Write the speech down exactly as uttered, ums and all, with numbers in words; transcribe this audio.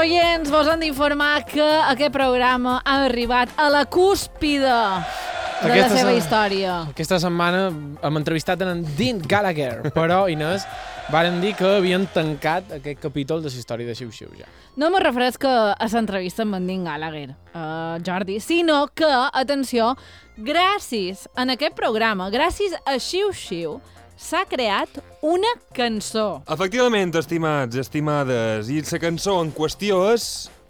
oients, vos hem d'informar que aquest programa ha arribat a la cúspide de Aquesta la seva se- història. Aquesta setmana hem entrevistat en Dean Gallagher, però, Inés, varen dir que havien tancat aquest capítol de la història de Xiu Xiu ja. No me refereix que a l'entrevista amb en Dean Gallagher, uh, Jordi, sinó que, atenció, gràcies a aquest programa, gràcies a Xiu Xiu, s'ha creat una cançó. Efectivament, estimats, estimades, i la cançó en qüestió és